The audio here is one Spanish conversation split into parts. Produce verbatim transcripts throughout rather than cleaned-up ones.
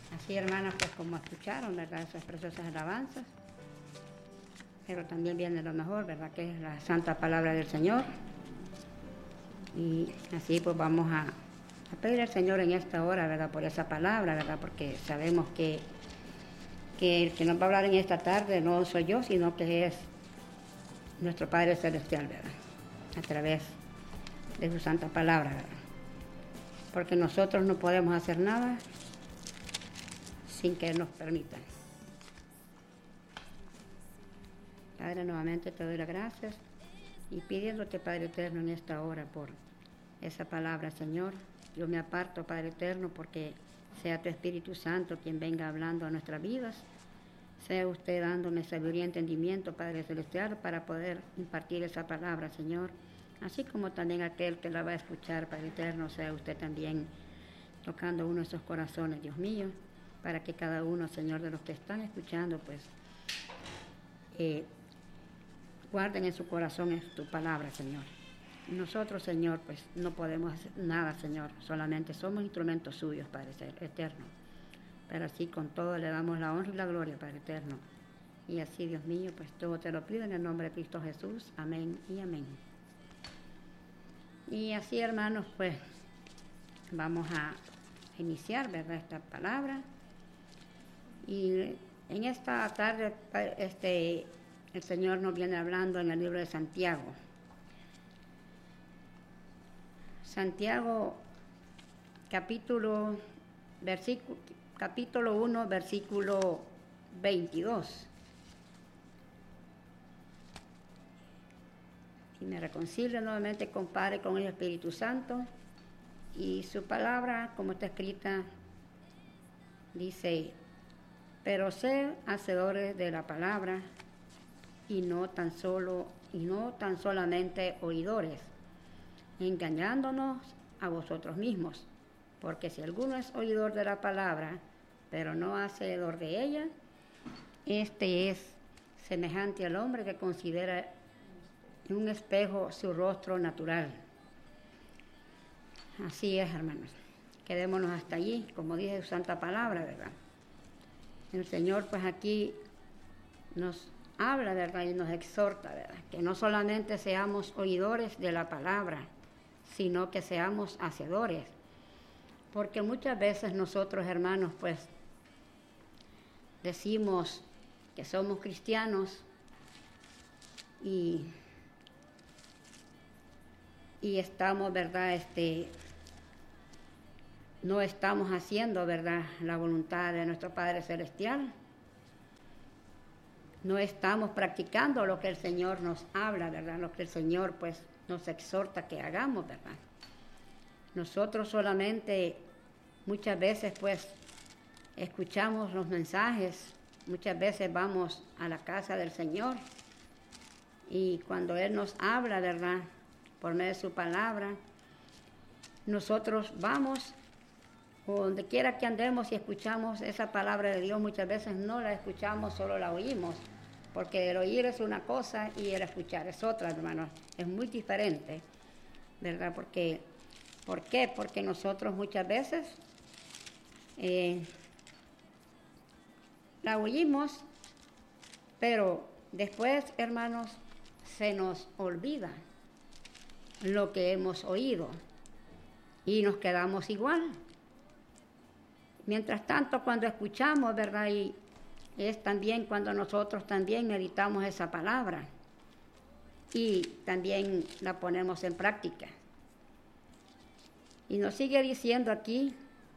Así, hermanas, pues como escucharon, ¿verdad? Esas preciosas alabanzas. Pero también viene lo mejor, ¿verdad? Que es la santa palabra del Señor. Y así pues vamos a, a pedir al Señor en esta hora, ¿verdad? Por esa palabra, ¿verdad? Porque sabemos que, que el que nos va a hablar en esta tarde no soy yo, sino que es nuestro Padre Celestial, ¿verdad? A través de su santa palabra, ¿verdad? Porque nosotros no podemos hacer nada sin que Él nos permita. Padre, nuevamente te doy las gracias y pidiéndote, Padre Eterno, en esta hora por esa palabra, Señor. Yo me aparto, Padre Eterno, porque sea tu Espíritu Santo quien venga hablando a nuestras vidas. Sea usted dándome sabiduría y entendimiento, Padre Celestial, para poder impartir esa palabra, Señor. Así como también aquel que la va a escuchar, Padre Eterno, sea usted también tocando uno de esos corazones, Dios mío, para que cada uno, Señor, de los que están escuchando, pues, eh, guarden en su corazón tu palabra, Señor. Nosotros, Señor, pues no podemos hacer nada, Señor. Solamente somos instrumentos suyos, Padre Eterno. Pero así con todo le damos la honra y la gloria, Padre Eterno. Y así, Dios mío, pues todo te lo pido en el nombre de Cristo Jesús. Amén y amén. Y así, hermanos, pues vamos a iniciar, ¿verdad?, esta palabra. Y en esta tarde, este... el Señor nos viene hablando en el libro de Santiago. Santiago, capítulo, versículo, capítulo uno, versículo veintidós. Y me reconcilio nuevamente, compadre, con el Espíritu Santo. Y su palabra, como está escrita, dice: pero sed hacedores de la palabra, y no tan solo y no tan solamente oidores, engañándonos a vosotros mismos, porque si alguno es oidor de la palabra, pero no hacedor de ella, este es semejante al hombre que considera en un espejo su rostro natural. Así es, hermanos. Quedémonos hasta allí, como dice su santa palabra, ¿verdad? El Señor, pues aquí nos habla, ¿verdad?, y nos exhorta, ¿verdad?, que no solamente seamos oidores de la palabra, sino que seamos hacedores. Porque muchas veces nosotros, hermanos, pues decimos que somos cristianos y, y estamos, ¿verdad?, este, no estamos haciendo, ¿verdad?, la voluntad de nuestro Padre Celestial. No estamos practicando lo que el Señor nos habla, ¿verdad? Lo que el Señor, pues, nos exhorta que hagamos, ¿verdad? Nosotros solamente, muchas veces, pues, escuchamos los mensajes, muchas veces vamos a la casa del Señor y cuando Él nos habla, ¿verdad?, por medio de su palabra, nosotros vamos, o donde quiera que andemos y escuchamos esa palabra de Dios, muchas veces no la escuchamos, solo la oímos. Porque el oír es una cosa y el escuchar es otra, hermanos. Es muy diferente, ¿verdad? Porque, ¿por qué? Porque nosotros muchas veces eh, la oímos, pero después, hermanos, se nos olvida lo que hemos oído y nos quedamos igual. Mientras tanto, cuando escuchamos, ¿verdad?, y es también cuando nosotros también meditamos esa palabra y también la ponemos en práctica. Y nos sigue diciendo aquí,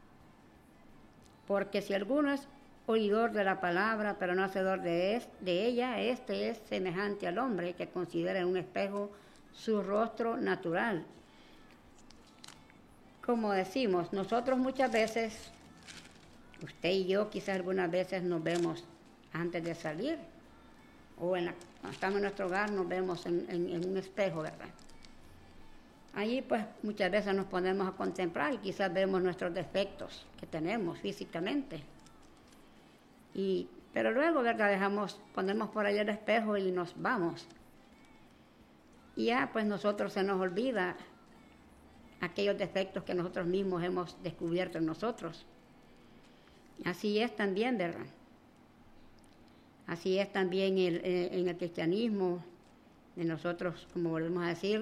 porque si alguno es oidor de la palabra, pero no hacedor de, es, de ella, este es semejante al hombre que considera en un espejo su rostro natural. Como decimos, nosotros muchas veces, usted y yo quizás algunas veces nos vemos antes de salir, o en la, cuando estamos en nuestro hogar nos vemos en, en, en un espejo, ¿verdad? Allí pues muchas veces nos ponemos a contemplar y quizás vemos nuestros defectos que tenemos físicamente. Y, pero luego, ¿verdad?, dejamos, ponemos por ahí el espejo y nos vamos. Y ya pues nosotros se nos olvida aquellos defectos que nosotros mismos hemos descubierto en nosotros. Así es también, ¿verdad? Así es también el, el, en el cristianismo, de nosotros, como volvemos a decir,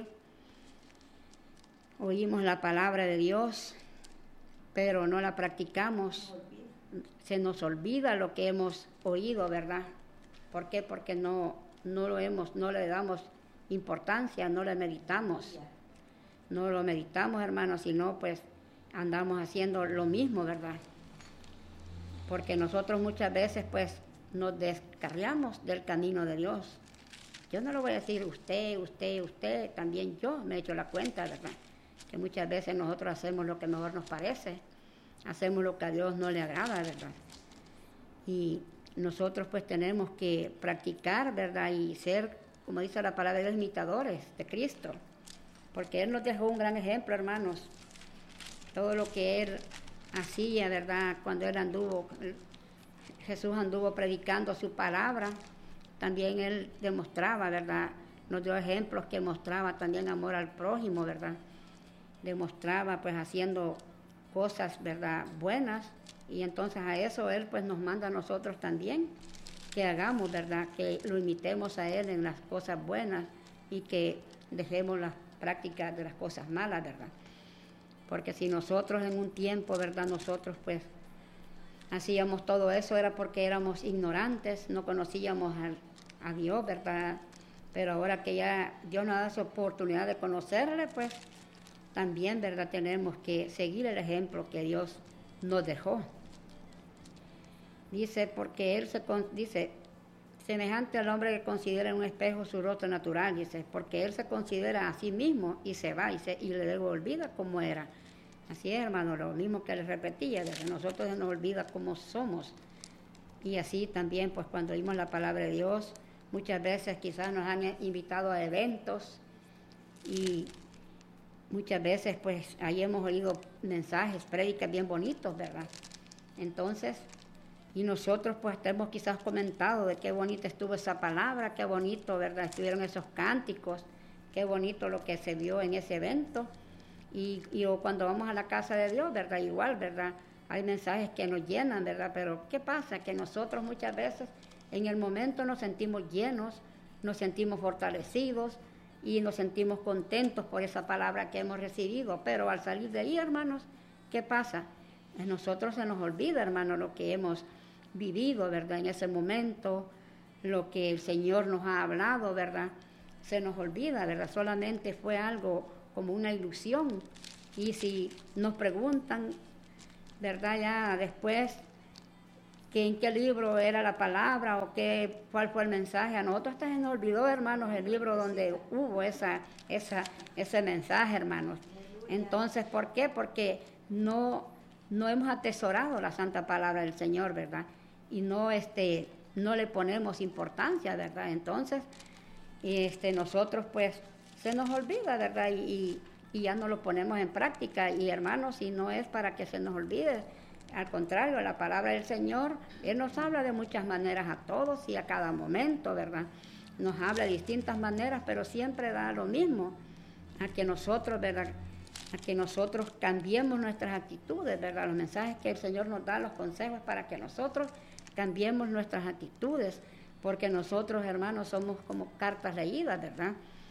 oímos la palabra de Dios, pero no la practicamos. Se nos olvida lo que hemos oído, ¿verdad? ¿Por qué? Porque no, no lo hemos, no le damos importancia, no le meditamos. No lo meditamos, hermanos, sino pues andamos haciendo lo mismo, ¿verdad? Porque nosotros muchas veces pues nos descarriamos del camino de Dios. Yo no lo voy a decir usted, usted, usted, también yo me he hecho la cuenta, ¿verdad? Que muchas veces nosotros hacemos lo que mejor nos parece, hacemos lo que a Dios no le agrada, ¿verdad? Y nosotros pues tenemos que practicar, ¿verdad? Y ser, como dice la palabra de los imitadores de Cristo, porque Él nos dejó un gran ejemplo, hermanos. Todo lo que Él hacía, ¿verdad? Cuando Él anduvo, Jesús anduvo predicando su palabra, también Él demostraba, ¿verdad? Nos dio ejemplos que mostraba también amor al prójimo, ¿verdad? Demostraba pues haciendo cosas, ¿verdad? Buenas, y entonces a eso Él pues nos manda a nosotros también que hagamos, ¿verdad? Que lo imitemos a Él en las cosas buenas y que dejemos las prácticas de las cosas malas, ¿verdad? Porque si nosotros en un tiempo, ¿verdad? Nosotros pues hacíamos todo eso, era porque éramos ignorantes, no conocíamos a, a Dios, ¿verdad? Pero ahora que ya Dios nos da esa oportunidad de conocerle, pues también, ¿verdad? Tenemos que seguir el ejemplo que Dios nos dejó. Dice, porque Él se con, dice, semejante al hombre que considera en un espejo su rostro natural, dice, porque Él se considera a sí mismo y se va y, se, y le olvida cómo era. Así es, hermano, lo mismo que les repetía, de que nosotros se nos olvida cómo somos. Y así también, pues cuando oímos la palabra de Dios, muchas veces quizás nos han invitado a eventos y muchas veces pues ahí hemos oído mensajes, prédicas bien bonitos, ¿verdad? Entonces, y nosotros pues hemos quizás comentado de qué bonita estuvo esa palabra, qué bonito, ¿verdad? Estuvieron esos cánticos, qué bonito lo que se vio en ese evento. Y, y o cuando vamos a la casa de Dios, ¿verdad? Igual, ¿verdad? Hay mensajes que nos llenan, ¿verdad? Pero ¿qué pasa? Que nosotros muchas veces en el momento nos sentimos llenos, nos sentimos fortalecidos y nos sentimos contentos por esa palabra que hemos recibido. Pero al salir de ahí, hermanos, ¿qué pasa? A nosotros se nos olvida, hermanos, lo que hemos vivido, ¿verdad? En ese momento, lo que el Señor nos ha hablado, ¿verdad? Se nos olvida, ¿verdad? Solamente fue algo como una ilusión. Y si nos preguntan, ¿verdad? Ya después, que en qué libro era la palabra o qué, cuál fue el mensaje, a nosotros hasta se nos olvidó, hermanos, el libro donde hubo esa, esa, ese mensaje, hermanos. Entonces, ¿por qué? Porque no, no hemos atesorado la santa palabra del Señor, ¿verdad? Y no, este, no le ponemos importancia, ¿verdad? Entonces, este, nosotros pues se nos olvida, ¿verdad? Y, y ya no lo ponemos en práctica. Y hermanos, si no es para que se nos olvide, al contrario, la palabra del Señor, Él nos habla de muchas maneras a todos y a cada momento, ¿verdad? Nos habla de distintas maneras, pero siempre da lo mismo, a que nosotros, ¿verdad? A que nosotros cambiemos nuestras actitudes, ¿verdad? Los mensajes que el Señor nos da, los consejos para que nosotros cambiemos nuestras actitudes, porque nosotros, hermanos, somos como cartas leídas, ¿verdad?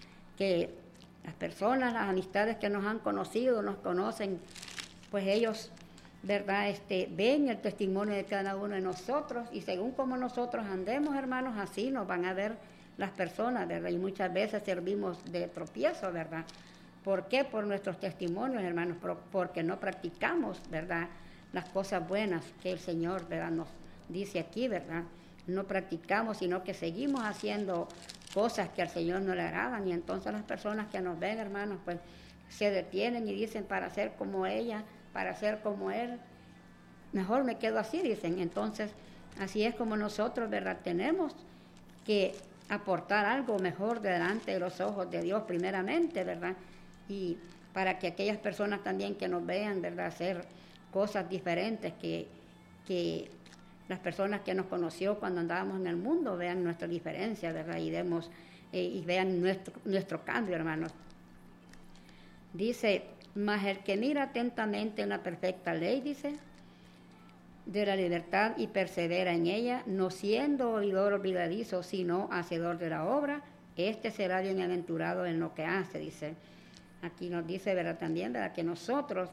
Que las personas, las amistades que nos han conocido, nos conocen, pues ellos, ¿verdad? Este, ven el testimonio de cada uno de nosotros y según como nosotros andemos, hermanos, así nos van a ver las personas, ¿verdad? Y muchas veces servimos de tropiezo, ¿verdad? ¿Por qué? Por nuestros testimonios, hermanos, porque no practicamos, ¿verdad? Las cosas buenas que el Señor, ¿verdad? Nos dice aquí, ¿verdad? No practicamos, sino que seguimos haciendo cosas que al Señor no le agradan y entonces las personas que nos ven, hermanos, pues se detienen y dicen, para ser como ella, para ser como él, mejor me quedo así, dicen. Entonces, así es como nosotros, ¿verdad? Tenemos que aportar algo mejor delante de los ojos de Dios primeramente, ¿verdad? Y para que aquellas personas también que nos vean, ¿verdad? Hacer cosas diferentes, que, que las personas que nos conoció cuando andábamos en el mundo vean nuestra diferencia, ¿verdad? Y, demos, eh, y vean nuestro, nuestro cambio, hermanos. Dice, mas el que mira atentamente en la perfecta ley, dice, de la libertad y persevera en ella, no siendo oidor olvidadizo, sino hacedor de la obra, este será bienaventurado en lo que hace, dice. Aquí nos dice, ¿verdad? También, ¿verdad? Que nosotros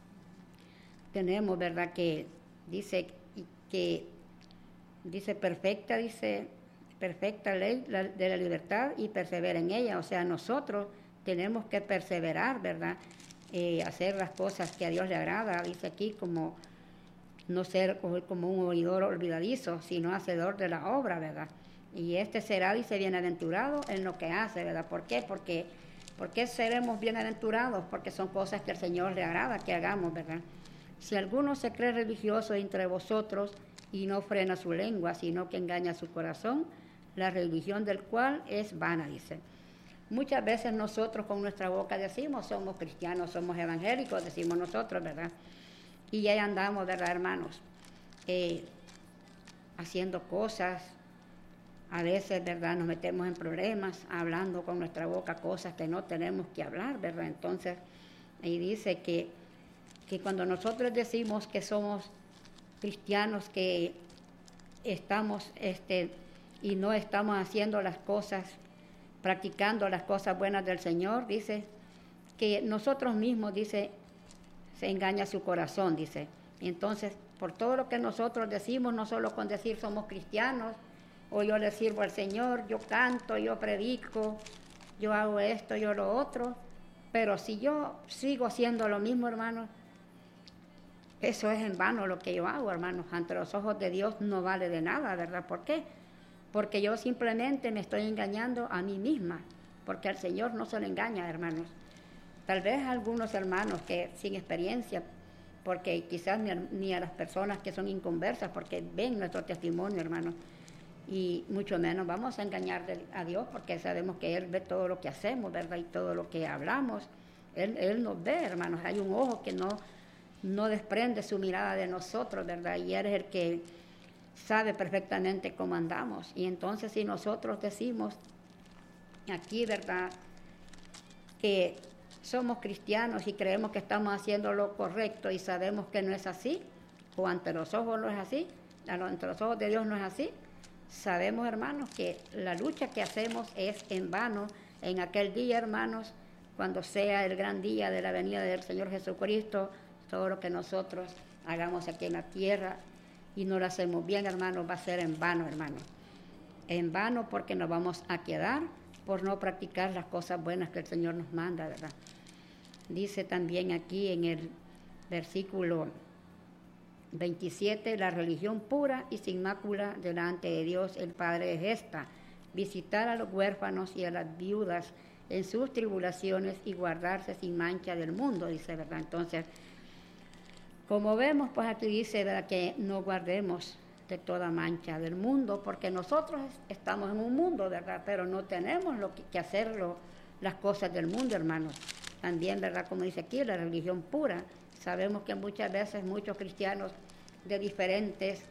tenemos, ¿verdad? Que dice que, dice perfecta, dice, perfecta ley de la libertad y persevera en ella. O sea, nosotros tenemos que perseverar, ¿verdad? Eh, hacer las cosas que a Dios le agrada, dice aquí, como no ser como un oidor olvidadizo, sino hacedor de la obra, ¿verdad? Y este será, dice, bienaventurado en lo que hace, ¿verdad? ¿Por qué? Porque, ¿por qué seremos bienaventurados? Porque son cosas que al Señor le agrada que hagamos, ¿verdad? Si alguno se cree religioso entre vosotros y no frena su lengua, sino que engaña su corazón, la religión del cual es vana, dice. Muchas veces nosotros con nuestra boca decimos, somos cristianos, somos evangélicos, decimos nosotros, ¿verdad? Y ahí andamos, ¿verdad, hermanos? Eh, haciendo cosas, a veces, ¿verdad? Nos metemos en problemas, hablando con nuestra boca cosas que no tenemos que hablar, ¿verdad? Entonces, ahí dice que, que cuando nosotros decimos que somos cristianos, que estamos, este, y no estamos haciendo las cosas, practicando las cosas buenas del Señor, dice, que nosotros mismos, dice, se engaña su corazón, dice. Y entonces, por todo lo que nosotros decimos, no solo con decir somos cristianos, o yo le sirvo al Señor, yo canto, yo predico, yo hago esto, yo lo otro, pero si yo sigo haciendo lo mismo, hermanos, eso es en vano lo que yo hago, hermanos. Ante los ojos de Dios no vale de nada, ¿verdad? ¿Por qué? Porque yo simplemente me estoy engañando a mí misma, porque al Señor no se le engaña, hermanos. Tal vez a algunos hermanos que sin experiencia, porque quizás ni a, ni a las personas que son inconversas, porque ven nuestro testimonio, hermanos, y mucho menos vamos a engañar a Dios, porque sabemos que Él ve todo lo que hacemos, ¿verdad? Y todo lo que hablamos, Él, Él nos ve, hermanos. Hay un ojo que no, no desprende su mirada de nosotros, ¿verdad? Y Él es el que sabe perfectamente cómo andamos. Y entonces si nosotros decimos aquí, ¿verdad?, que somos cristianos y creemos que estamos haciendo lo correcto y sabemos que no es así, o ante los ojos no es así, ante los ojos de Dios no es así, sabemos, hermanos, que la lucha que hacemos es en vano en aquel día, hermanos, cuando sea el gran día de la venida del Señor Jesucristo. Todo lo que nosotros hagamos aquí en la tierra y no lo hacemos bien, hermanos, va a ser en vano, hermanos. En vano, porque nos vamos a quedar por no practicar las cosas buenas que el Señor nos manda, ¿verdad? Dice también aquí en el versículo veintisiete, la religión pura y sin mácula delante de Dios el Padre es esta: visitar a los huérfanos y a las viudas en sus tribulaciones y guardarse sin mancha del mundo, dice, ¿verdad? Entonces, como vemos, pues aquí dice, ¿verdad?, que no guardemos de toda mancha del mundo, porque nosotros estamos en un mundo, ¿verdad?, pero no tenemos lo que, que hacerlo, las cosas del mundo, hermanos. También, ¿verdad?, como dice aquí, la religión pura. Sabemos que muchas veces muchos cristianos de diferentes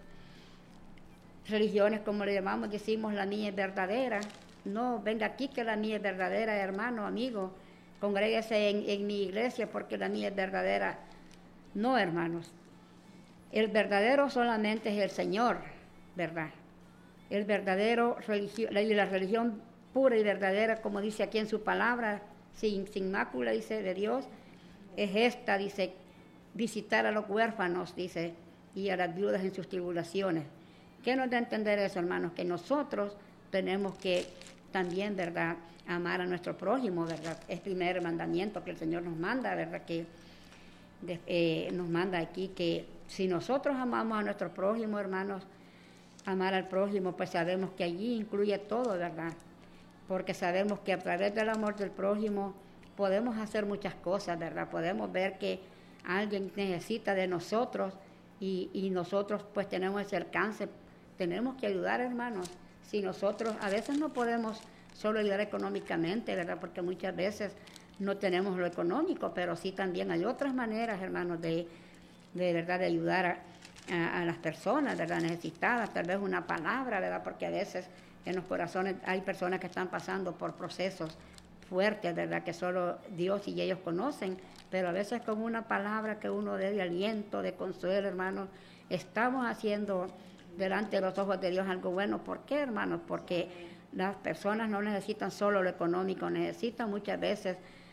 religiones, como le llamamos, decimos la mía es verdadera. No, venga aquí que la mía es verdadera, hermano, amigo, congréguese en, en mi iglesia porque la mía es verdadera. No, hermanos, el verdadero solamente es el Señor, ¿verdad? El verdadero religión, la religión pura y verdadera, como dice aquí en su palabra, sin, sin mácula, dice, de Dios, es esta, dice, visitar a los huérfanos, dice, y a las viudas en sus tribulaciones. ¿Qué nos da a entender eso, hermanos? Que nosotros tenemos que también, ¿verdad?, amar a nuestro prójimo, ¿verdad? Es el primer mandamiento que el Señor nos manda, ¿verdad?, que de, eh, nos manda aquí, que si nosotros amamos a nuestro prójimo, hermanos, amar al prójimo, pues sabemos que allí incluye todo, ¿verdad? Porque sabemos que a través del amor del prójimo podemos hacer muchas cosas, ¿verdad? Podemos ver que alguien necesita de nosotros y, y nosotros pues tenemos ese alcance. Tenemos que ayudar, hermanos. Si nosotros a veces no podemos solo ayudar económicamente, ¿verdad? Porque muchas veces no tenemos lo económico, pero sí también hay otras maneras, hermanos, de, de verdad, de ayudar a, a, a las personas, ¿verdad?, necesitadas. Tal vez una palabra, ¿verdad? Porque a veces en los corazones hay personas que están pasando por procesos fuertes, ¿verdad? Que solo Dios y ellos conocen, pero a veces con una palabra que uno dé de aliento, de consuelo, hermanos, estamos haciendo delante de los ojos de Dios algo bueno. ¿Por qué, hermanos? Porque las personas no necesitan solo lo económico, necesitan muchas veces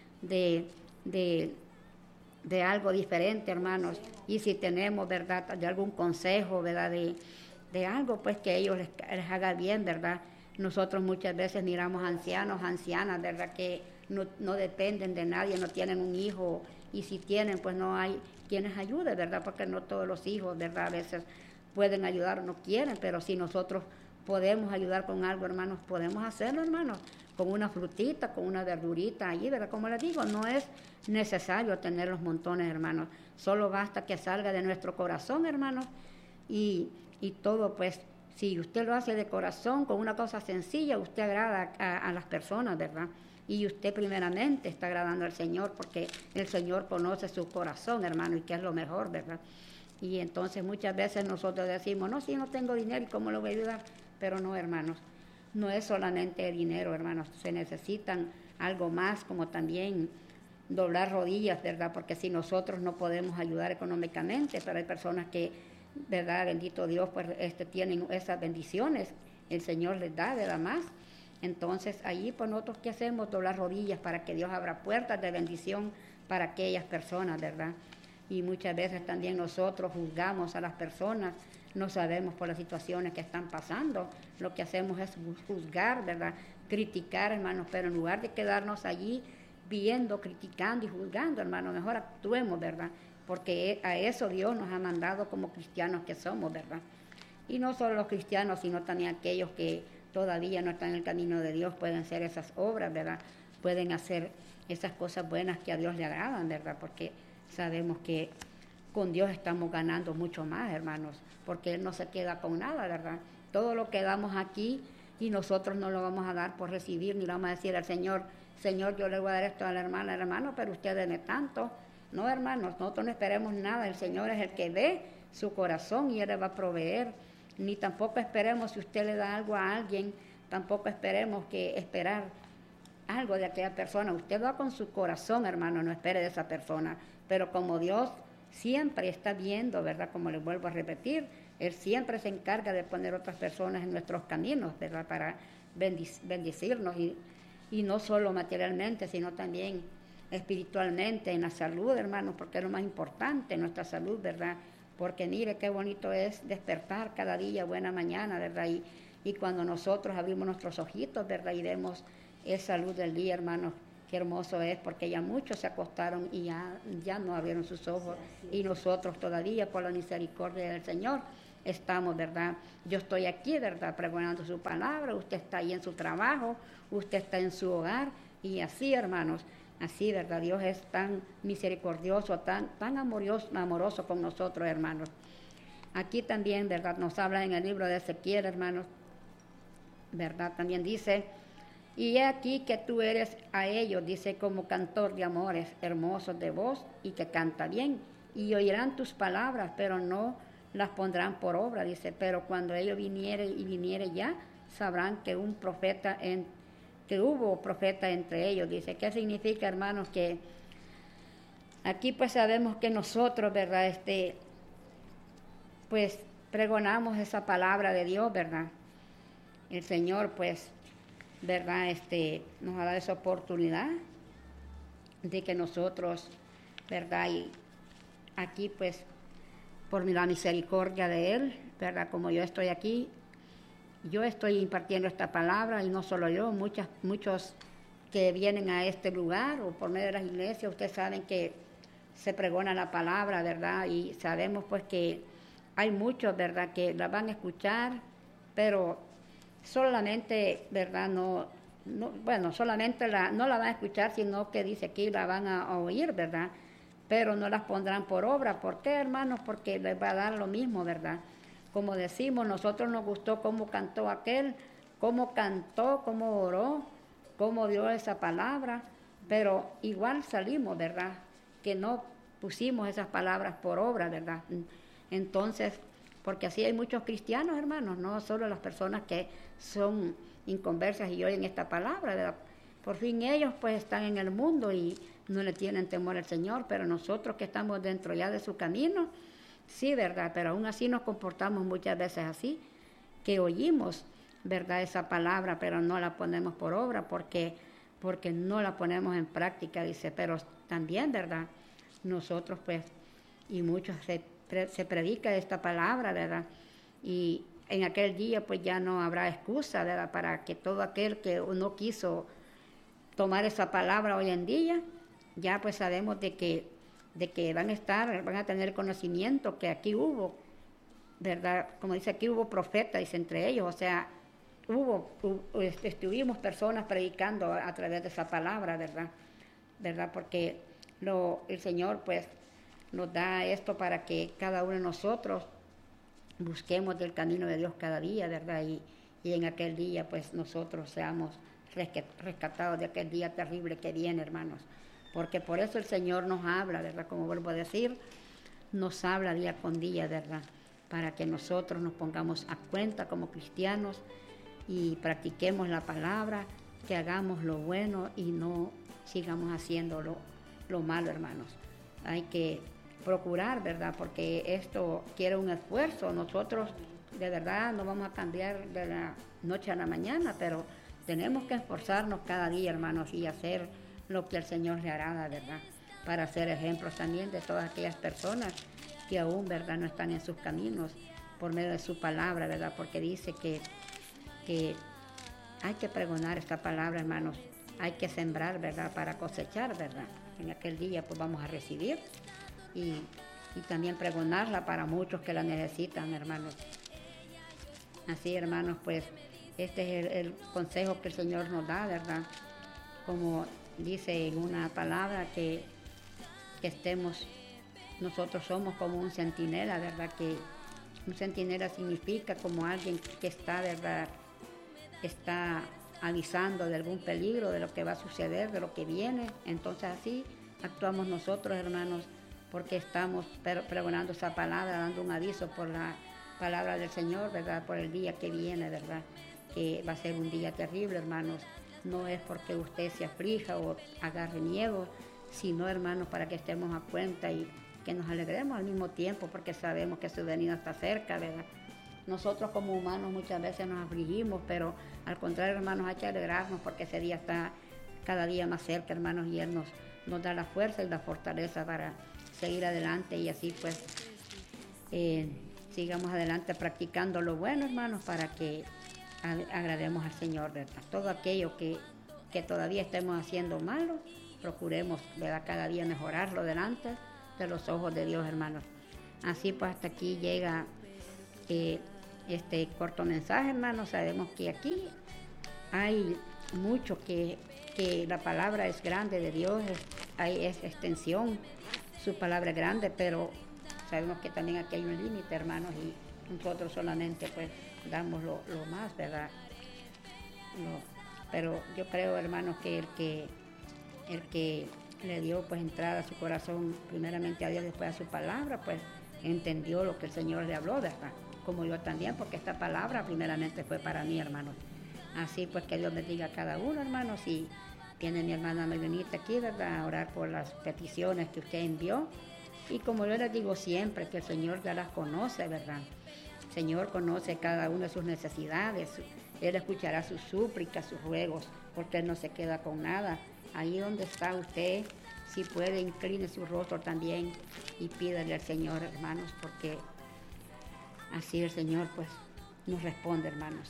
de, de, de algo diferente, hermanos. Y si tenemos, ¿verdad?, de algún consejo, ¿verdad?, de, de algo, pues que ellos les, les haga bien, ¿verdad? Nosotros muchas veces miramos ancianos, ancianas, ¿verdad?, que no, no dependen de nadie, no tienen un hijo, y si tienen, pues no hay quienes ayuden, ¿verdad? Porque no todos los hijos, ¿verdad?, a veces pueden ayudar o no quieren, pero si nosotros podemos ayudar con algo, hermanos, podemos hacerlo, hermanos, con una frutita, con una verdurita allí, ¿verdad? Como les digo, no es necesario tener los montones, hermanos, solo basta que salga de nuestro corazón, hermanos, y, y todo, pues, si usted lo hace de corazón, con una cosa sencilla, usted agrada a, a las personas, ¿verdad? Y usted primeramente está agradando al Señor, porque el Señor conoce su corazón, hermano, y que es lo mejor, ¿verdad? Y entonces muchas veces nosotros decimos, no, si no tengo dinero, ¿y cómo lo voy a ayudar? Pero no, hermanos, no es solamente dinero, hermanos, se necesitan algo más, como también doblar rodillas, ¿verdad? Porque si nosotros no podemos ayudar económicamente, pero hay personas que, ¿verdad?, bendito Dios, pues este, tienen esas bendiciones, el Señor les da, ¿verdad?, más. Entonces, allí, pues nosotros, ¿qué hacemos? Doblar rodillas para que Dios abra puertas de bendición para aquellas personas, ¿verdad? Y muchas veces también nosotros juzgamos a las personas, no sabemos por las situaciones que están pasando, lo que hacemos es juzgar, ¿verdad?, criticar, hermanos, pero en lugar de quedarnos allí viendo, criticando y juzgando, hermanos, mejor actuemos, ¿verdad?, porque a eso Dios nos ha mandado como cristianos que somos, ¿verdad? Y no solo los cristianos, sino también aquellos que todavía no están en el camino de Dios, pueden hacer esas obras, ¿verdad? Pueden hacer esas cosas buenas que a Dios le agradan, ¿verdad? Porque sabemos que con Dios estamos ganando mucho más, hermanos, porque Él no se queda con nada, ¿verdad? Todo lo que damos aquí y nosotros no lo vamos a dar por recibir, ni le vamos a decir al Señor, Señor, yo le voy a dar esto a la hermana, al hermano, pero usted deme tanto. No, hermanos, nosotros no esperemos nada, el Señor es el que ve su corazón y Él le va a proveer. Ni tampoco esperemos, si usted le da algo a alguien, tampoco esperemos que esperar algo de aquella persona. Usted va con su corazón, hermano, no espere de esa persona. Pero como Dios siempre está viendo, ¿verdad? Como les vuelvo a repetir, Él siempre se encarga de poner otras personas en nuestros caminos, ¿verdad? Para bendic- bendecirnos y, y no solo materialmente, sino también espiritualmente, en la salud, hermanos, porque es lo más importante, nuestra salud, ¿verdad? Porque mire qué bonito es despertar cada día, buena mañana, ¿verdad? Y, y cuando nosotros abrimos nuestros ojitos, ¿verdad? Y vemos esa luz del día, hermanos, qué hermoso es, porque ya muchos se acostaron y ya, ya no abrieron sus ojos, y nosotros todavía, por la misericordia del Señor, estamos, ¿verdad? Yo estoy aquí, ¿verdad?, pregonando su palabra, usted está ahí en su trabajo, usted está en su hogar, y así, hermanos, así, ¿verdad? Dios es tan misericordioso, tan, tan amoroso, amoroso con nosotros, hermanos. Aquí también, ¿verdad?, nos habla en el libro de Ezequiel, hermanos, ¿verdad? También dice, y he aquí que tú eres a ellos, dice, como cantor de amores hermosos de voz y que canta bien, y oirán tus palabras, pero no las pondrán por obra, dice, pero cuando ellos viniere y viniere ya, sabrán que un profeta en, que hubo profeta entre ellos, dice. ¿Qué significa, hermanos? Que aquí pues sabemos que nosotros, ¿verdad?, este, pues pregonamos esa palabra de Dios, ¿verdad? El Señor, pues, ¿verdad?, este, nos ha dado esa oportunidad de que nosotros, ¿verdad?, y aquí pues por la misericordia de Él, ¿verdad?, como yo estoy aquí, yo estoy impartiendo esta palabra, y no solo yo, muchas, muchos que vienen a este lugar o por medio de las iglesias, ustedes saben que se pregona la palabra, ¿verdad? Y sabemos pues que hay muchos, ¿verdad?, que la van a escuchar, pero solamente, ¿verdad?, no, no bueno, solamente la, no la van a escuchar, sino que dice aquí la van a oír, ¿verdad?, pero no las pondrán por obra. ¿Por qué, hermanos? Porque les va a dar lo mismo, ¿verdad? Como decimos, nosotros nos gustó cómo cantó aquel, cómo cantó, cómo oró, cómo dio esa palabra, pero igual salimos, ¿verdad?, que no pusimos esas palabras por obra, ¿verdad? Entonces, porque así hay muchos cristianos, hermanos, no solo las personas que son inconversas y oyen esta palabra, ¿verdad?, por fin ellos pues están en el mundo y no le tienen temor al Señor, pero nosotros que estamos dentro ya de su camino, sí, ¿verdad? Pero aún así nos comportamos muchas veces así, que oímos, ¿verdad? Esa palabra, pero no la ponemos por obra porque, porque no la ponemos en práctica, dice. Pero también, ¿verdad? Nosotros, pues, y muchos se, se predica esta palabra, ¿verdad? Y en aquel día, pues, ya no habrá excusa, ¿verdad? Para que todo aquel que no quiso tomar esa palabra hoy en día, ya pues sabemos de que, de que van a estar, van a tener conocimiento que aquí hubo, ¿verdad? Como dice aquí, hubo profetas, dice, entre ellos, o sea, hubo, hubo estuvimos personas predicando a, a través de esa palabra, ¿verdad? ¿Verdad? Porque lo, el Señor, pues, nos da esto para que cada uno de nosotros busquemos del camino de Dios cada día, ¿verdad? Y, y en aquel día, pues, nosotros seamos rescatados de aquel día terrible que viene, hermanos. Porque por eso el Señor nos habla, ¿verdad? Como vuelvo a decir, nos habla día con día, ¿verdad? Para que nosotros nos pongamos a cuenta como cristianos y practiquemos la palabra, que hagamos lo bueno y no sigamos haciendo lo, lo malo, hermanos. Hay que procurar, ¿verdad? Porque esto quiere un esfuerzo. Nosotros de verdad no vamos a cambiar de la noche a la mañana, pero tenemos que esforzarnos cada día, hermanos, y hacer lo que el Señor le agrada, ¿verdad? Para ser ejemplos también de todas aquellas personas que aún, ¿verdad?, no están en sus caminos por medio de su palabra, ¿verdad? Porque dice que, que hay que pregonar esta palabra, hermanos. Hay que sembrar, ¿verdad?, para cosechar, ¿verdad? En aquel día, pues, vamos a recibir y, y también pregonarla para muchos que la necesitan, hermanos. Así, hermanos, pues, este es el, el consejo que el Señor nos da, ¿verdad? Como dice en una palabra que, que estemos, nosotros somos como un centinela, ¿verdad? Que un centinela significa como alguien que está, ¿verdad? Está avisando de algún peligro, de lo que va a suceder, de lo que viene. Entonces así actuamos nosotros, hermanos, porque estamos pregonando esa palabra, dando un aviso por la palabra del Señor, ¿verdad? Por el día que viene, ¿verdad? Que va a ser un día terrible, hermanos. No es porque usted se aflija o agarre miedo, sino, hermanos, para que estemos a cuenta y que nos alegremos al mismo tiempo, porque sabemos que su venida está cerca, ¿verdad? Nosotros como humanos muchas veces nos afligimos, pero al contrario, hermanos, hay que alegrarnos porque ese día está cada día más cerca, hermanos, y Él nos, nos da la fuerza y la fortaleza para seguir adelante y así pues eh, sigamos adelante practicando lo bueno, hermanos, para que agrademos al Señor, ¿verdad? Todo aquello que, que todavía estemos haciendo malo, procuremos, ¿verdad?, cada día mejorarlo delante de los ojos de Dios, hermanos. Así pues hasta aquí llega eh, este corto mensaje, hermanos. Sabemos que aquí hay mucho que, que la palabra es grande de Dios, es, hay es extensión, su palabra es grande, pero sabemos que también aquí hay un límite, hermanos, y nosotros solamente pues damos lo, lo más, ¿verdad? Lo, pero yo creo, hermanos, que el que el que le dio pues entrada a su corazón primeramente a Dios, después a su palabra, pues entendió lo que el Señor le habló, ¿verdad? Como yo también, porque esta palabra primeramente fue para mí, hermanos. Así pues que Dios bendiga a cada uno, hermanos, y tiene mi hermana Melinita aquí, ¿verdad?, a orar por las peticiones que usted envió. Y como yo les digo siempre, que el Señor ya las conoce, ¿verdad? El Señor conoce cada una de sus necesidades. Él escuchará sus súplicas, sus ruegos, porque Él no se queda con nada. Ahí donde está usted, si puede, incline su rostro también y pídale al Señor, hermanos, porque así el Señor, pues, nos responde, hermanos.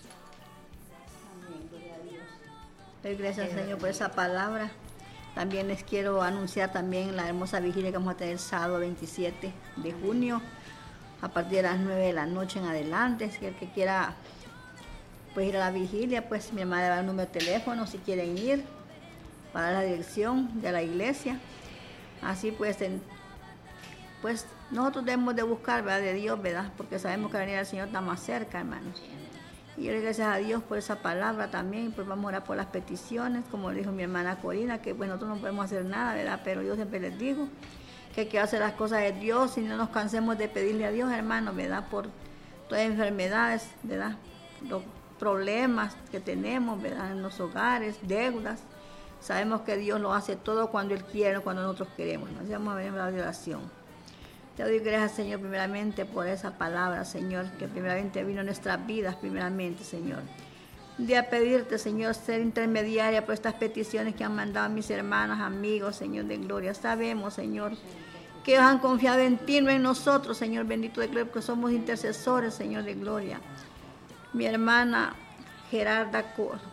Amén, gloria a Dios. Doy gracias, Señor, por esa palabra. También les quiero anunciar también la hermosa vigilia que vamos a tener el sábado veintisiete de junio, a partir de las nueve de la noche en adelante. Si el que quiera pues, ir a la vigilia, pues mi hermana le va a dar un número de teléfono si quieren ir, para la dirección de la iglesia. Así pues, en, pues nosotros debemos de buscar, ¿verdad?, de Dios, ¿verdad?, porque sabemos que la venida del Señor está más cerca, hermanos. Y yo le doy gracias a Dios por esa palabra también, pues vamos a orar por las peticiones, como dijo mi hermana Corina, que pues nosotros no podemos hacer nada, ¿verdad?, pero yo siempre les digo que hay que hacer las cosas de Dios y no nos cansemos de pedirle a Dios, hermanos, ¿verdad?, por todas las enfermedades, ¿verdad?, los problemas que tenemos, ¿verdad?, en los hogares, deudas. Sabemos que Dios lo hace todo cuando Él quiere, cuando nosotros queremos. Nos vamos a ver en la oración. Te doy gracias, Señor, primeramente por esa palabra, Señor, que primeramente vino en nuestras vidas, primeramente, Señor. De a pedirte, Señor, ser intermediaria por estas peticiones que han mandado mis hermanas, amigos, Señor de gloria. Sabemos, Señor, que ellos han confiado en ti, no en nosotros, Señor bendito de gloria, porque somos intercesores, Señor de gloria. Mi hermana Gerarda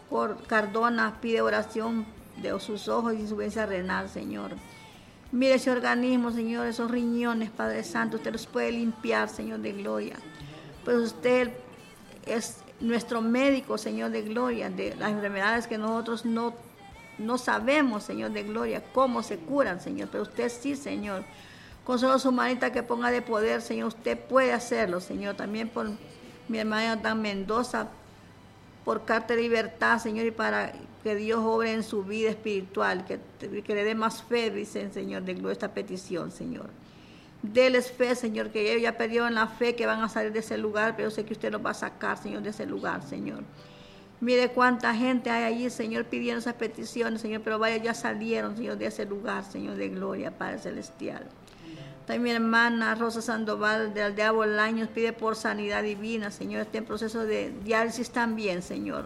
Cardona pide oración de sus ojos y insuficiencia renal, Señor. Mire ese organismo, Señor, esos riñones, Padre Santo, usted los puede limpiar, Señor de gloria. Pues usted es nuestro médico, Señor de gloria, de las enfermedades que nosotros no, no sabemos, Señor de gloria, cómo se curan, Señor, pero usted sí, Señor. Con solo su manita que ponga de poder, Señor, usted puede hacerlo, Señor. También por mi hermana Dan Mendoza, por carta de libertad, Señor, y para que Dios obre en su vida espiritual, que, que le dé más fe, dice, Señor, de gloria, esta petición, Señor. Déles fe, Señor, que ellos ya perdieron la fe, que van a salir de ese lugar, pero sé que usted los va a sacar, Señor, de ese lugar, Señor. Mire cuánta gente hay allí, Señor, pidiendo esas peticiones, Señor, pero vaya, ya salieron, Señor, de ese lugar, Señor, de gloria, Padre Celestial. También mi hermana Rosa Sandoval de Aldea Bolaños pide por sanidad divina, Señor, está en proceso de diálisis también, Señor.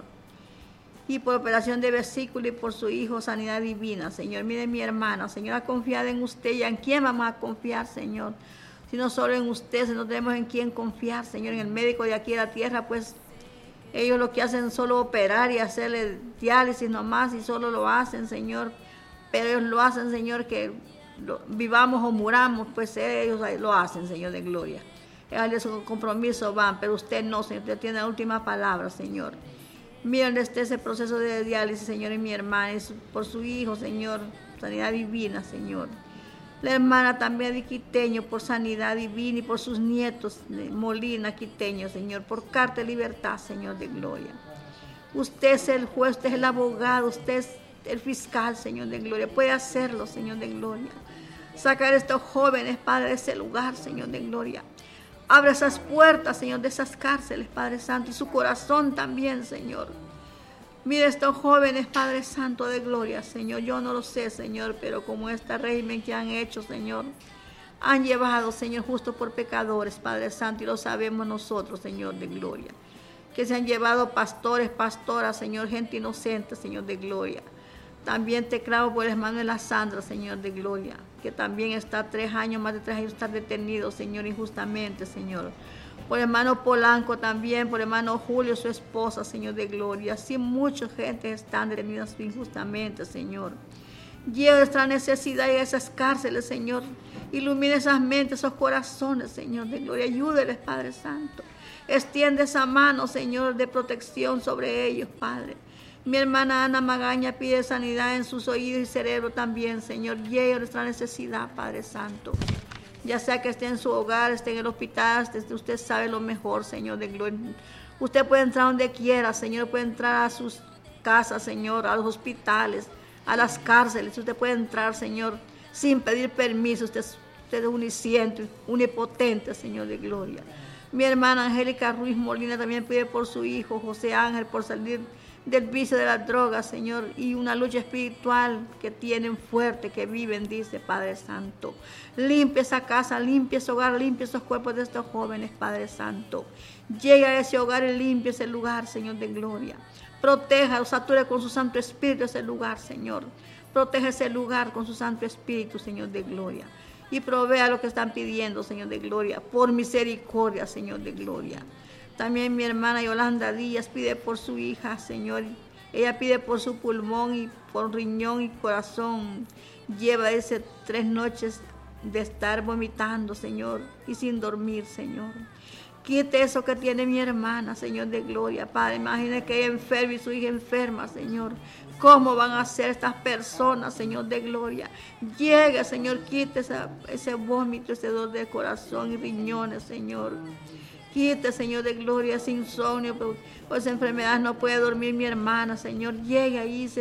Y por operación de vesícula y por su hijo, sanidad divina, Señor. Mire mi hermana, Señor, ha confiado en usted. ¿Y en quién vamos a confiar, Señor? Si no solo en usted, si no tenemos en quién confiar, Señor. En el médico de aquí de la tierra, pues ellos lo que hacen es solo operar y hacerle diálisis nomás y solo lo hacen, Señor. Pero ellos lo hacen, Señor, que lo, vivamos o muramos, pues ellos lo hacen, Señor de gloria. Ellos de su compromiso van, pero usted no, Señor. Usted tiene la última palabra, Señor. Miren este ese proceso de diálisis, Señor, y mi hermana, y su, por su hijo, Señor, sanidad divina, Señor. La hermana también de Quiteño, por sanidad divina, y por sus nietos de Molina, Quiteño, Señor, por carta de libertad, Señor, de gloria. Usted es el juez, usted es el abogado, usted es el fiscal, Señor, de gloria. Puede hacerlo, Señor, de gloria. Sacar a estos jóvenes, Padre, de ese lugar, Señor, de gloria. Abre esas puertas, Señor, de esas cárceles, Padre Santo, y su corazón también, Señor. Mire estos jóvenes, Padre Santo de gloria, Señor. Yo no lo sé, Señor, pero como este régimen que han hecho, Señor, han llevado, Señor, justo por pecadores, Padre Santo, y lo sabemos nosotros, Señor, de gloria. Que se han llevado pastores, pastoras, Señor, gente inocente, Señor, de gloria. También te clamo por el hermano de la Sandra, Señor, de gloria, que también está tres años, más de tres años, está detenido, Señor, injustamente, Señor. Por el hermano Polanco también, por el hermano Julio, su esposa, Señor, de gloria. Así mucha gente están detenidas injustamente, Señor. Lleva nuestra necesidad y esas cárceles, Señor. Ilumina esas mentes, esos corazones, Señor, de gloria. Ayúdeles, Padre Santo. Extiende esa mano, Señor, de protección sobre ellos, Padre. Mi hermana Ana Magaña pide sanidad en sus oídos y cerebro también, Señor. Lleva nuestra necesidad, Padre Santo. Ya sea que esté en su hogar, esté en el hospital, usted sabe lo mejor, Señor de gloria. Usted puede entrar donde quiera, Señor. Puede entrar a sus casas, Señor, a los hospitales, a las cárceles. Usted puede entrar, Señor, sin pedir permiso. Usted, usted es unisciente, unipotente, Señor de gloria. Mi hermana Angélica Ruiz Molina también pide por su hijo, José Ángel, por salir del vicio de las drogas, Señor, y una lucha espiritual que tienen fuerte, que viven, dice Padre Santo. Limpia esa casa, limpia ese hogar, limpia esos cuerpos de estos jóvenes, Padre Santo. Llega a ese hogar y limpia ese lugar, Señor de gloria. Proteja, sature con su Santo Espíritu ese lugar, Señor. Protege ese lugar con su Santo Espíritu, Señor de gloria. Y provea lo que están pidiendo, Señor de gloria, por misericordia, Señor de gloria. También mi hermana Yolanda Díaz pide por su hija, Señor. Ella pide por su pulmón y por riñón y corazón. Lleva ese tres noches de estar vomitando, Señor, y sin dormir, Señor. Quite eso que tiene mi hermana, Señor de gloria. Padre, imagine que ella enferma y su hija enferma, Señor. ¿Cómo van a ser estas personas, Señor de gloria? Llega, Señor, quite esa, ese vómito, ese dolor de corazón y riñones, Señor. Quite, Señor de gloria, ese insomnio, por esa enfermedad no puede dormir mi hermana, Señor. Llegue ahí, se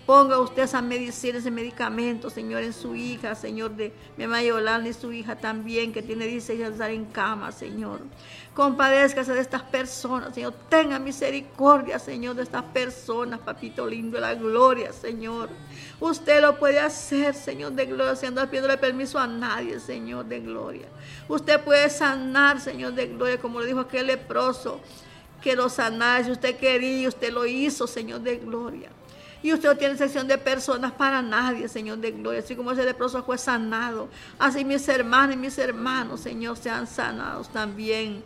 Ponga usted esa medicina, ese medicamento, Señor, en su hija, Señor, de mi mamá Yolanda y su hija también, que tiene dieciséis años de estar en cama, Señor. Compadézcase de estas personas, Señor. Tenga misericordia, Señor, de estas personas, papito lindo, de la gloria, Señor. Usted lo puede hacer, Señor de gloria, sin andar pidiéndole permiso a nadie, Señor de gloria. Usted puede sanar, Señor de gloria, como le dijo aquel leproso, que lo sanara. Si usted quería, usted lo hizo, Señor de gloria. Y usted no tiene sección de personas para nadie, Señor de gloria. Así como ese leproso fue sanado, así mis hermanos y mis hermanos, Señor, sean sanados también.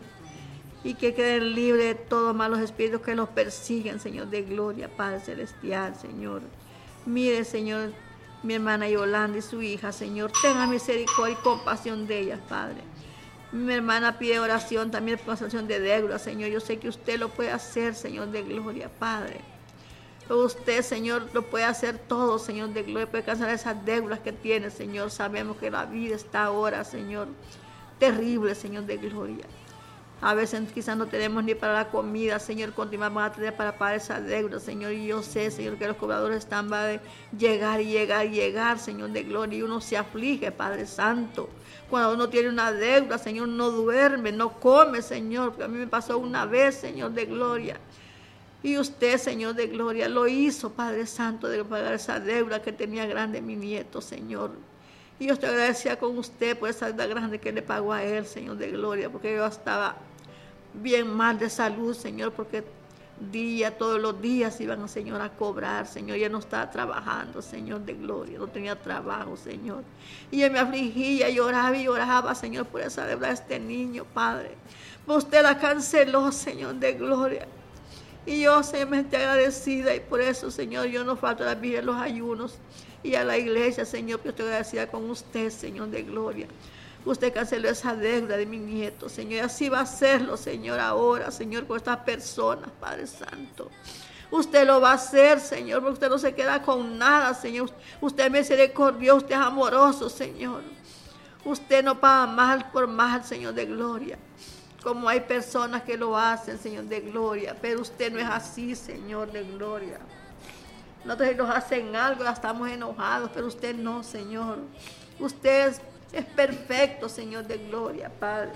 Y que queden libres de todos malos espíritus que los persiguen, Señor de gloria, Padre celestial, Señor. Mire, Señor, mi hermana Yolanda y su hija, Señor, tenga misericordia y compasión de ellas, Padre. Mi hermana pide oración también por cancelación de deudas, Señor. Yo sé que usted lo puede hacer, Señor de gloria, Padre. Usted, Señor, lo puede hacer todo, Señor de gloria, puede cancelar esas deudas que tiene, Señor. Sabemos que la vida está ahora, Señor, terrible, Señor de gloria. A veces quizás no tenemos ni para la comida, Señor, continuamos a tener para pagar esa deuda, Señor. Y yo sé, Señor, que los cobradores están para llegar y llegar y llegar, Señor de gloria. Y uno se aflige, Padre Santo. Cuando uno tiene una deuda, Señor, no duerme, no come, Señor. Porque a mí me pasó una vez, Señor de gloria. Y usted, Señor de gloria, lo hizo, Padre Santo, de pagar esa deuda que tenía grande mi nieto, Señor. Y yo estoy agradecida con usted por esa deuda grande que le pagó a él, Señor de gloria, porque yo estaba bien mal de salud, Señor, porque día, todos los días iban, Señor, a cobrar, Señor. Ya no estaba trabajando, Señor de gloria, no tenía trabajo, Señor. Y yo me afligía, lloraba y lloraba, Señor, por esa deuda de este niño, Padre. Pero usted la canceló, Señor de gloria. Y yo soy agradecida y por eso, Señor, yo no falto a la Virgen, los ayunos y a la iglesia, Señor, que estoy agradecida con usted, Señor de gloria. Usted canceló esa deuda de mi nieto, Señor, y así va a hacerlo, Señor, ahora, Señor, con estas personas, Padre Santo. Usted lo va a hacer, Señor, porque usted no se queda con nada, Señor. Usted es misericordioso, usted es amoroso, Señor. Usted no paga mal por mal, Señor de gloria. Como hay personas que lo hacen, Señor de gloria, pero usted no es así, Señor de gloria. Nosotros nos hacen algo, ya estamos enojados, pero usted no, Señor. Usted es, es perfecto, Señor de gloria, Padre.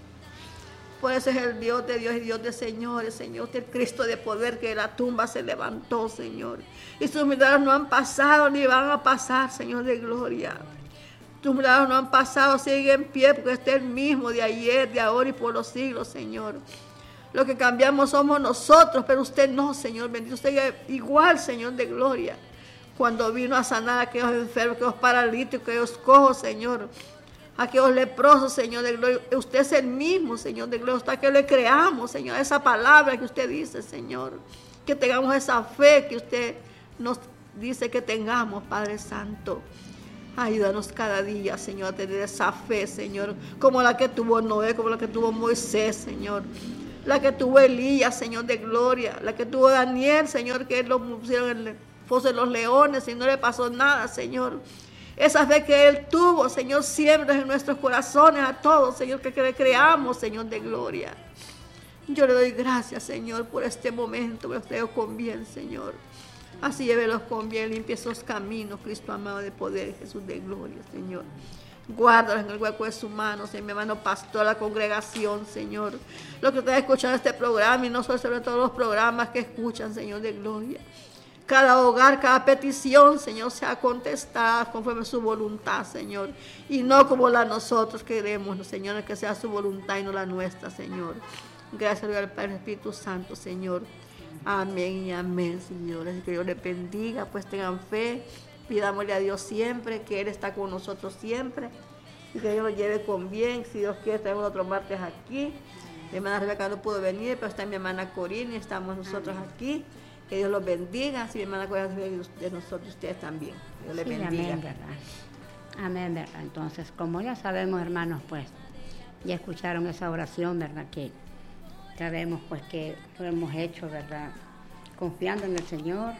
Por eso es el Dios de Dios y Dios de señores, Señor. Usted es Cristo de poder, que de la tumba se levantó, Señor. Y sus milagros no han pasado ni van a pasar, Señor de gloria. Tus milagros no han pasado, sigue en pie, porque usted es el mismo de ayer, de ahora y por los siglos, Señor. Lo que cambiamos somos nosotros, pero usted no, Señor. Bendito usted igual, Señor de gloria. Cuando vino a sanar a aquellos enfermos, aquellos paralíticos, aquellos cojos, Señor. Aquellos leprosos, Señor de gloria. Usted es el mismo, Señor de gloria. Hasta que le creamos, Señor, esa palabra que usted dice, Señor. Que tengamos esa fe que usted nos dice que tengamos, Padre Santo. Ayúdanos cada día, Señor, a tener esa fe, Señor, como la que tuvo Noé, como la que tuvo Moisés, Señor. La que tuvo Elías, Señor de gloria. La que tuvo Daniel, Señor, que lo pusieron en el foso de los leones y no le pasó nada, Señor. Esa fe que Él tuvo, Señor, siembra en nuestros corazones a todos, Señor, que le creamos, Señor de gloria. Yo le doy gracias, Señor, por este momento. Me los con bien, Señor. Así llévelos con bien, limpie esos caminos, Cristo amado de poder, Jesús de gloria, Señor. Guárdalos en el hueco de sus manos, en mi hermano pastor, la congregación, Señor. Los que están escuchando este programa y no solo sobre todos los programas que escuchan, Señor de gloria. Cada hogar, cada petición, Señor, sea contestada conforme a su voluntad, Señor. Y no como la nosotros queremos, Señor, que sea su voluntad y no la nuestra, Señor. Gracias al Padre Espíritu Santo, Señor. Amén y amén, señores. Que Dios les bendiga, pues tengan fe. Pidámosle a Dios siempre, que Él está con nosotros siempre. Y que Dios nos lleve con bien. Si Dios quiere, tenemos otro martes aquí. Mi hermana Rebeca no pudo venir, pero está mi hermana Corina y estamos nosotros aquí. Que Dios los bendiga. Si mi hermana Corina de nosotros, ustedes también. Dios les sí, bendiga. Amén, ¿verdad? Amén, ¿verdad? Entonces, como ya sabemos, hermanos, pues, ya escucharon esa oración, ¿verdad? Que sabemos pues que lo hemos hecho, ¿verdad? Confiando en el Señor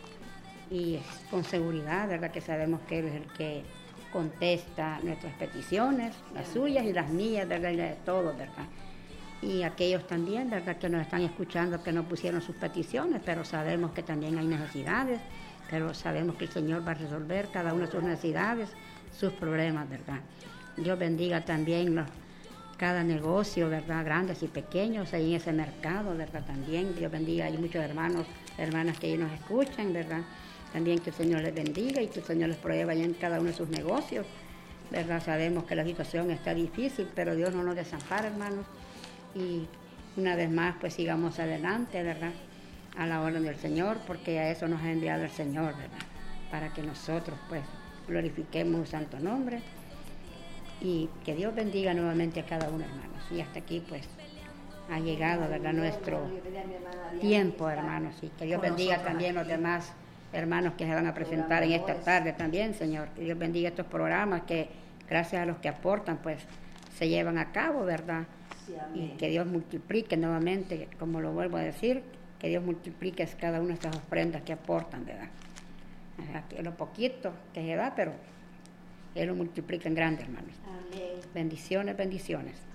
y con seguridad, ¿verdad? Que sabemos que Él es el que contesta nuestras peticiones, las suyas y las mías, ¿verdad? Y las de todos, ¿verdad? Y aquellos también, ¿verdad? Que nos están escuchando, que no pusieron sus peticiones, pero sabemos que también hay necesidades. pero sabemos que el Señor va a resolver cada una de sus necesidades, sus problemas, ¿verdad? Dios bendiga también los, cada negocio, ¿verdad? Grandes y pequeños ahí en ese mercado, ¿verdad? También Dios bendiga, hay muchos hermanos, hermanas que nos escuchan, ¿verdad? También que el Señor les bendiga y que el Señor les prueba allá en cada uno de sus negocios, ¿verdad? Sabemos que la situación está difícil, pero Dios no nos desampara, hermanos. Y una vez más, pues sigamos adelante, ¿verdad? A la orden del Señor, porque a eso nos ha enviado el Señor, ¿verdad? Para que nosotros, pues, glorifiquemos su santo nombre. Y que Dios bendiga nuevamente a cada uno, hermanos. Y hasta aquí, pues, ha llegado, ¿verdad?, nuestro tiempo, hermanos. Y que Dios bendiga también a los demás hermanos que se van a presentar en esta tarde también, Señor. Que Dios bendiga estos programas que, gracias a los que aportan, pues, se llevan a cabo, ¿verdad? Y que Dios multiplique nuevamente, como lo vuelvo a decir, que Dios multiplique cada una de estas ofrendas que aportan, ¿verdad? Aquí lo poquito que se da, pero Él lo multiplica en grande, hermanos. Amén. Bendiciones, bendiciones.